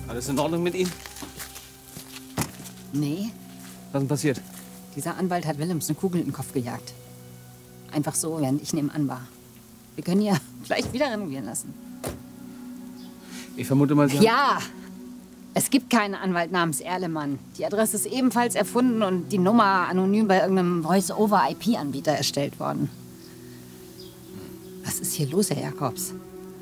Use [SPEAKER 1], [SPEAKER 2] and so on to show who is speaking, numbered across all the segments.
[SPEAKER 1] Alles in Ordnung mit Ihnen?
[SPEAKER 2] Nee.
[SPEAKER 1] Was ist denn passiert?
[SPEAKER 2] Dieser Anwalt hat Willems eine Kugel in den Kopf gejagt. Einfach so, während ich nebenan war. Wir können ja gleich wieder renovieren lassen.
[SPEAKER 1] Ich vermute mal, Sie haben...
[SPEAKER 2] Ja! Es gibt keinen Anwalt namens Erlemann. Die Adresse ist ebenfalls erfunden und die Nummer anonym bei irgendeinem Voice-over-IP-Anbieter erstellt worden. Was ist hier los, Herr Jakobs?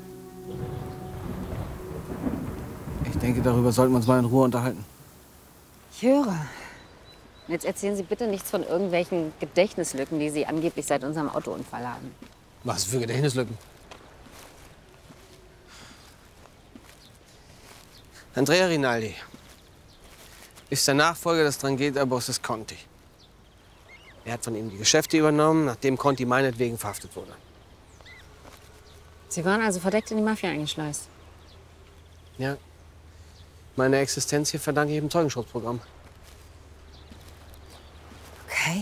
[SPEAKER 1] Ich denke, darüber sollten wir uns mal in Ruhe unterhalten.
[SPEAKER 2] Ich höre. Jetzt erzählen Sie bitte nichts von irgendwelchen Gedächtnislücken, die Sie angeblich seit unserem Autounfall haben.
[SPEAKER 1] Was für Gedächtnislücken? Andrea Rinaldi ist der Nachfolger des Drangheta-Bosses Conti. Er hat von ihm die Geschäfte übernommen, nachdem Conti meinetwegen verhaftet wurde.
[SPEAKER 2] Sie waren also verdeckt in die Mafia eingeschleust?
[SPEAKER 1] Ja. Meine Existenz hier verdanke ich dem Zeugenschutzprogramm.
[SPEAKER 2] Okay.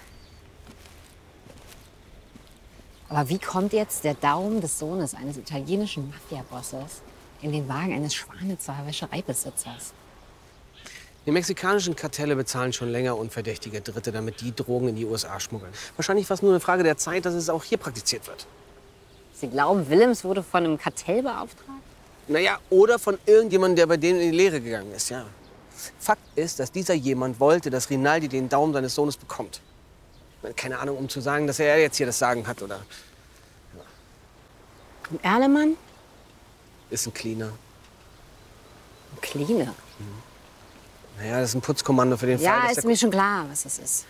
[SPEAKER 2] Aber wie kommt jetzt der Daumen des Sohnes eines italienischen Mafia-Bosses in den Wagen eines Schwanitzer Wäschereibesitzers?
[SPEAKER 1] Die mexikanischen Kartelle bezahlen schon länger unverdächtige Dritte, damit die Drogen in die USA schmuggeln. Wahrscheinlich war es nur eine Frage der Zeit, dass es auch hier praktiziert wird.
[SPEAKER 2] Sie glauben, Willems wurde von einem Kartell beauftragt?
[SPEAKER 1] Naja, oder von irgendjemandem, der bei denen in die Lehre gegangen ist, ja. Fakt ist, dass dieser jemand wollte, dass Rinaldi den Daumen seines Sohnes bekommt. Keine Ahnung, um zu sagen, dass er jetzt hier das Sagen hat, oder? Ja.
[SPEAKER 2] Und Erlemann?
[SPEAKER 1] Ist ein Cleaner.
[SPEAKER 2] Ein Cleaner?
[SPEAKER 1] Naja, das ist ein Putzkommando für den Fall,
[SPEAKER 2] Ja,
[SPEAKER 1] dass
[SPEAKER 2] ist mir schon klar, was das ist.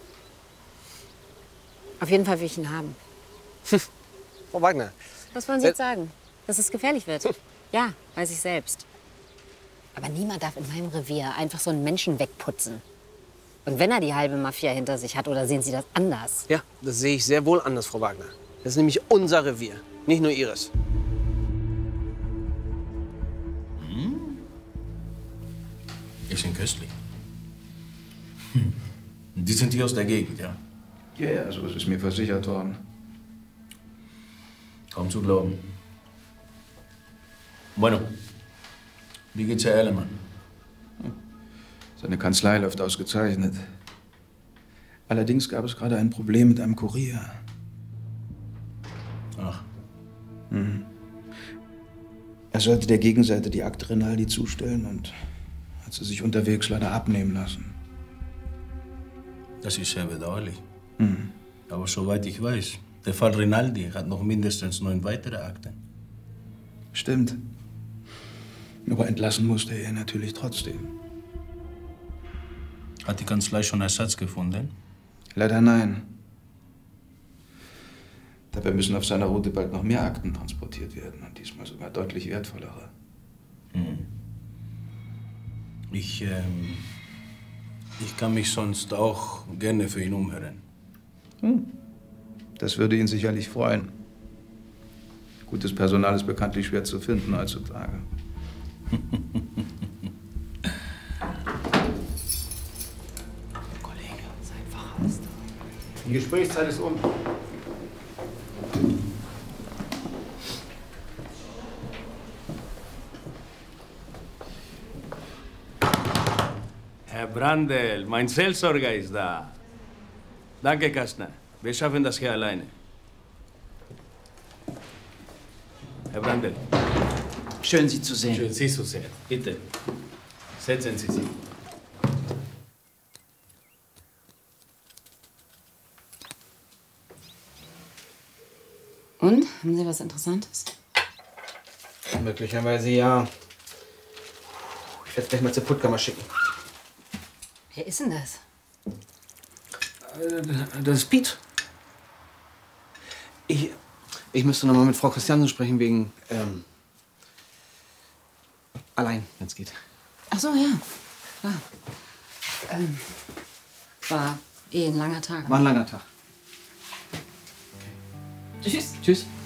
[SPEAKER 2] Auf jeden Fall will ich ihn haben.
[SPEAKER 1] Frau Wagner.
[SPEAKER 2] Was wollen Sie jetzt sagen? Dass es gefährlich wird? Ja, weiß ich selbst. Aber niemand darf in meinem Revier einfach so einen Menschen wegputzen. Und wenn er die halbe Mafia hinter sich hat, oder sehen Sie das anders?
[SPEAKER 1] Ja, das sehe ich sehr wohl anders, Frau Wagner. Das ist nämlich unser Revier, nicht nur Ihres.
[SPEAKER 3] Die sind köstlich. Die sind hier aus der Gegend, ja?
[SPEAKER 4] Ja, ja, so ist es mir versichert worden.
[SPEAKER 3] Kaum zu glauben. Bueno, wie geht's Herr Erlemann?
[SPEAKER 4] Seine Kanzlei läuft ausgezeichnet. Allerdings gab es gerade ein Problem mit einem Kurier.
[SPEAKER 3] Ach.
[SPEAKER 4] Er sollte der Gegenseite die Akte Rinaldi zustellen und hat sie sich unterwegs leider abnehmen lassen.
[SPEAKER 3] Das ist sehr bedauerlich. Aber soweit ich weiß, der Fall Rinaldi hat noch mindestens 9 weitere Akten.
[SPEAKER 4] Stimmt. Aber entlassen musste er natürlich trotzdem.
[SPEAKER 3] Hat die Kanzlei schon Ersatz gefunden?
[SPEAKER 4] Leider nein. Dabei müssen auf seiner Route bald noch mehr Akten transportiert werden und diesmal sogar deutlich wertvollere.
[SPEAKER 3] Ich kann mich sonst auch gerne für ihn umhören.
[SPEAKER 4] Das würde ihn sicherlich freuen. Gutes Personal ist bekanntlich schwer zu finden heutzutage.
[SPEAKER 2] Kollege, sein Facharzt.
[SPEAKER 4] Die Gesprächszeit ist um.
[SPEAKER 3] Herr Brandl, mein Seelsorger ist da. Danke, Kastner. Wir schaffen das hier alleine. Herr Brandl.
[SPEAKER 5] Schön, Sie zu sehen.
[SPEAKER 3] Schön, Sie zu sehen. Bitte, setzen Sie sich.
[SPEAKER 2] Und? Haben Sie was Interessantes?
[SPEAKER 1] Möglicherweise ja. Ich werde es gleich mal zur Puttkammer schicken.
[SPEAKER 2] Wer ist denn das?
[SPEAKER 1] Das ist Piet. Ich müsste noch mal mit Frau Christiansen sprechen wegen allein, wenn es geht.
[SPEAKER 2] Ach so, ja. Klar. War eh ein langer Tag.
[SPEAKER 1] War ein langer Tag.
[SPEAKER 2] Tschüss.
[SPEAKER 1] Tschüss.